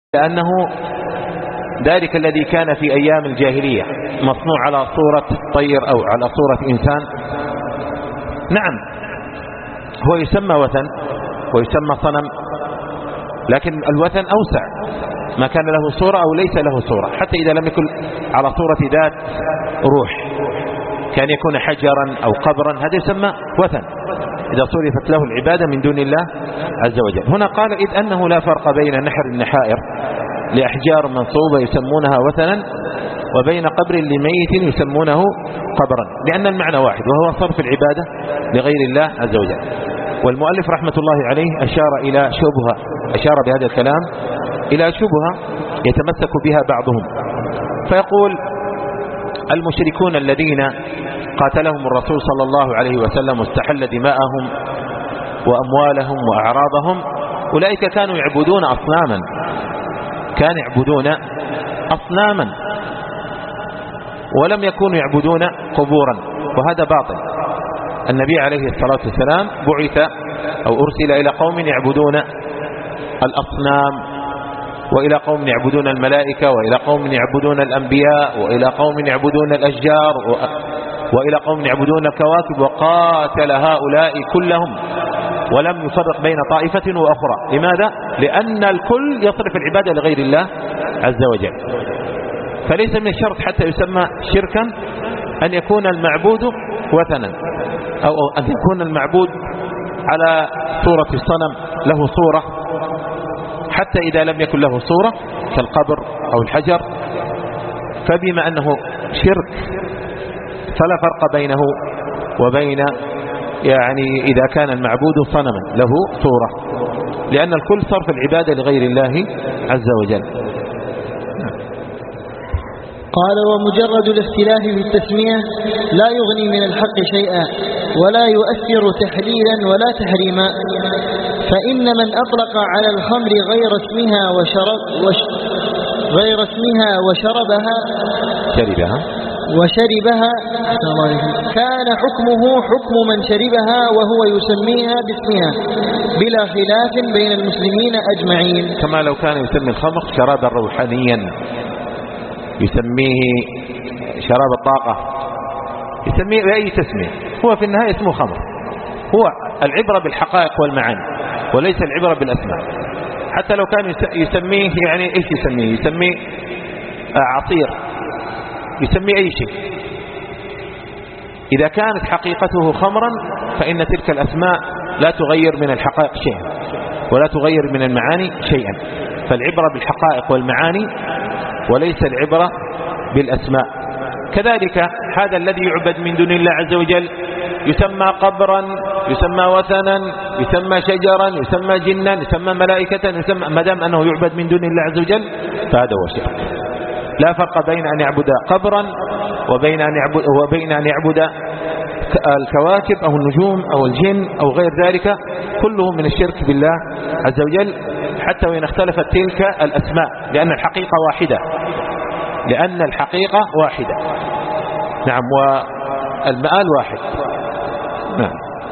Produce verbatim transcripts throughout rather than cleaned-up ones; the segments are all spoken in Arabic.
لأنه ذلك الذي كان في أيام الجاهلية مصنوع على صورة طير أو على صورة إنسان، نعم هو يسمى وثن ويسمى صنم، لكن الوثن أوسع، ما كان له صورة أو ليس له صورة، حتى إذا لم يكن على صورة ذات روح، كان يكون حجرا أو قبرا، هذا يسمى وثن إذا صرفت له العبادة من دون الله عز وجل. هنا قال إذ أنه لا فرق بين نحر النحائر لأحجار منصوبة يسمونها وثنا وبين قبر لميت يسمونه قبرا، لأن المعنى واحد وهو صرف العبادة لغير الله عز وجل. والمؤلف رحمة الله عليه أشار إلى شبهة، أشار بهذا الكلام إلى شبهة يتمسك بها بعضهم، فيقول المشركون الذين قاتلهم الرسول صلى الله عليه وسلم واستحل دماءهم وأموالهم وأعراضهم، أولئك كانوا يعبدون أصناما، كانوا يعبدون أصناما ولم يكونوا يعبدون قبورا، وهذا باطل. النبي عليه الصلاة والسلام بعث أو أرسل إلى قوم يعبدون الأصنام، وإلى قوم يعبدون الملائكة، وإلى قوم يعبدون الأنبياء، وإلى قوم يعبدون الأشجار، وإلى قوم يعبدون الكواكب، وقاتل هؤلاء كلهم ولم يفرق بين طائفة وأخرى. لماذا؟ لأن الكل يصرف العبادة لغير الله عز وجل. فليس من الشرط حتى يسمى شركا أن يكون المعبود وثنا، أو أن يكون المعبود على صورة الصنم له صورة، حتى إذا لم يكن له صورة كالقبر أو الحجر، فبما أنه شرك فلا فرق بينه وبين يعني إذا كان المعبود صنما له صورة، لأن الكل صرف العبادة لغير الله عز وجل. قال ومجرد الاختلاف في التسمية لا يغني من الحق شيئا ولا يؤثر تحليلا ولا تحريما، فإن من أطلق على الخمر غير اسمها وشرب وش غير اسمها وشربها شربها وشربها كان حكمه حكم من شربها وهو يسميها باسمها بلا خلاف بين المسلمين أجمعين. كما لو كان يسمي الخمر شرابا روحانيا، يسميه شراب الطاقة، يسميه بأي تسمية، هو في النهاية اسمه خمر. هو العبرة بالحقائق والمعاني وليس العبرة بالأسماء. حتى لو كان يسميه يعني ايش يسميه، يسميه عصير، يسميه أي شيء، إذا كانت حقيقته خمرا فإن تلك الأسماء لا تغير من الحقائق شيئا ولا تغير من المعاني شيئا. فالعبرة بالحقائق والمعاني وليس العبرة بالأسماء. كذلك هذا الذي يعبد من دون الله عز وجل يسمى قبرا، يسمى وثنا، يسمى شجرا، يسمى جنا، يسمى ملائكة، يسمى، ما دام أنه يعبد من دون الله عز وجل فهذا هو شرك. لا فرق بين أن يعبد قبرا وبين أن يعبد, وبين أن يعبد الكواكب أو النجوم أو الجن أو غير ذلك، كله من الشرك بالله عز وجل، حتى وإن اختلفت تلك الأسماء، لأن الحقيقة واحدة، لأن الحقيقة واحدة نعم، والمآل واحد. نعم.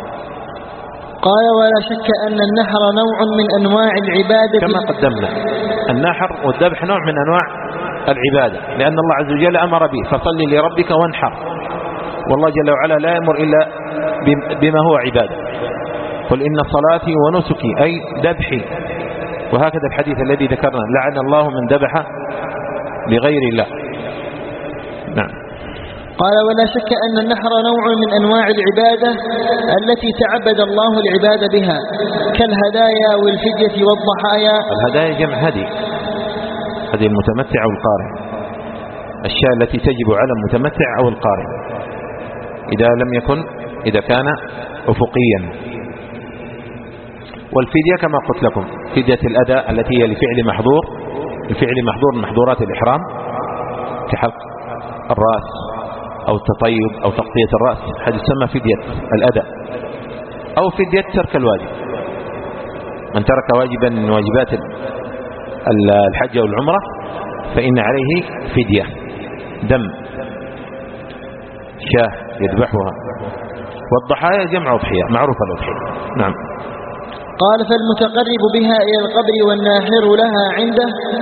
قال ولا شك أن النحر نوع من أنواع العبادة كما قدمنا، النحر والذبح نوع من أنواع العبادة، لأن الله عز وجل أمر به فصل لربك وانحر، والله جل وعلا لا يأمر إلا بما هو عبادة. قل إن صلاتي ونسكي أي ذبحي، وهكذا الحديث الذي ذكرنا لعن الله من ذبح لغير الله. نعم. قال ولا شك أن النحر نوع من أنواع العبادة التي تعبد الله العباد بها كالهدايا والفدية والضحايا. الهدايا جمع هدي، هذه المتمتع أو القارئ، الشيء التي تجب على المتمتع أو القارئ إذا لم يكن إذا كان أفقيا. والفدية كما قلت لكم فدية الأداء التي هي لفعل محظور، لفعل محظور من محظورات الإحرام كحلق الرأس أو التطيب أو تغطية الرأس، هذه تسمى فدية الأداء. أو فدية ترك الواجب، من ترك واجبا من واجبات الحج أو العمرة فإن عليه فدية، دم شاه يذبحها. والضحايا جمع أضحية، معروفة الأضحية. نعم. قال فالمتقرب بها إلى القبر والناحر لها عنده